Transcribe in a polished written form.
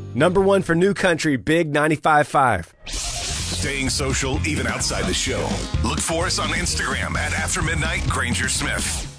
Number one for New Country, Big 95.5. Staying social even outside the show. Look for us on Instagram at After Midnight Granger Smith.